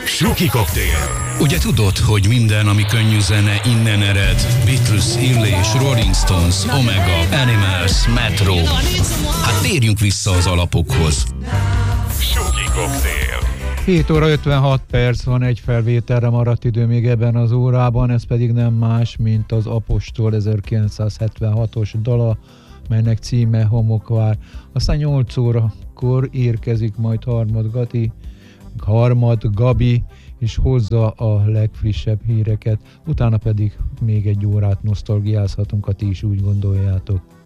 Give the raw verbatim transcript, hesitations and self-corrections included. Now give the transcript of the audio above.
Suki Koktél. Ugye tudod, hogy minden, ami könnyű zene, innen ered? Beatles, Illés, Rolling Stones, Omega, Animals, Metro. Hát térjünk vissza az alapokhoz. Suki Koktél. hét óra ötvenhat perc van, egy felvételre maradt idő még ebben az órában, ez pedig nem más, mint az Apostol ezerkilencszázhetvenhatos dala, melynek címe Homokvár. Aztán nyolc órakor érkezik majd Harmad Gati, Harmad Gabi, és hozza a legfrissebb híreket, utána pedig még egy órát nosztalgiázhatunk, ha ti is úgy gondoljátok.